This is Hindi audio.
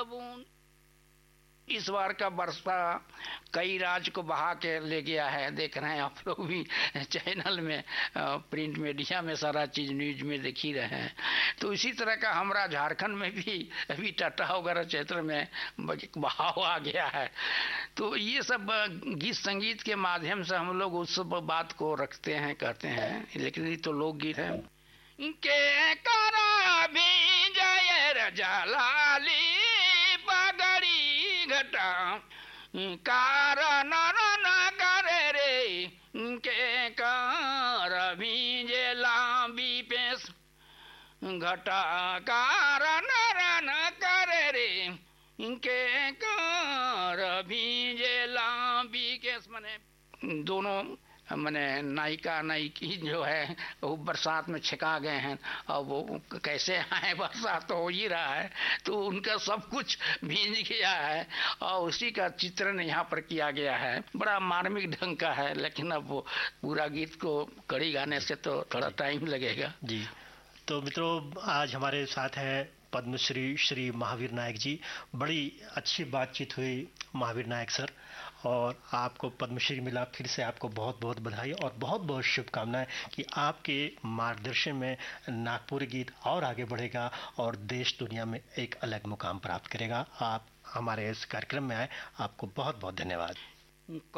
बूंद। इस बार का वर्षा कई राज्य को बहा के ले गया है, देख रहे हैं आप लोग भी चैनल में, प्रिंट मीडिया में सारा चीज न्यूज में देख ही रहे हैं। तो इसी तरह का हमारा झारखंड में भी अभी टाटा वगैरह क्षेत्र में बहाव आ गया है। तो ये सब गीत संगीत के माध्यम से हम लोग उस बात को रखते हैं, कहते हैं, लेकिन ये तो लोकगीत है। के करा भी जय जलाली पगड़ी घटा कारण न करे रे, के कर भीजे लांबी पेश घटा कारण न करे रे, के कर भीजे लांबी केस। मने दोनों मैंने नायिका नायिकी जो है वो बरसात में छिका गए हैं, और वो कैसे आए, बरसात तो हो ही रहा है, तो उनका सब कुछ भींज गया है और उसी का चित्रण यहाँ पर किया गया है। बड़ा मार्मिक ढंग का है, लेकिन अब वो पूरा गीत को कड़ी गाने से तो थोड़ा टाइम लगेगा जी। तो मित्रों, आज हमारे साथ हैं पद्मश्री श्री महावीर नायक जी। बड़ी अच्छी बातचीत हुई महावीर नायक सर, और आपको पद्मश्री मिला, फिर से आपको बहुत बहुत बधाई और बहुत बहुत शुभकामनाएं कि आपके मार्गदर्शन में नागपुरी गीत और आगे बढ़ेगा और देश दुनिया में एक अलग मुकाम प्राप्त करेगा। आप हमारे इस कार्यक्रम में आए, आपको बहुत बहुत धन्यवाद।